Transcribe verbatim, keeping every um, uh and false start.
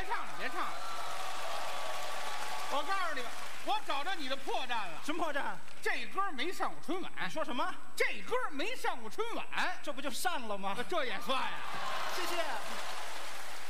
唱了，别唱了。我告诉你吧，我找着你的破绽了。 什么破绽？ 这歌没上过春晚。 你说什么？ 这歌没上过春晚， 这不就上了吗？ 这也算呀。 谢谢。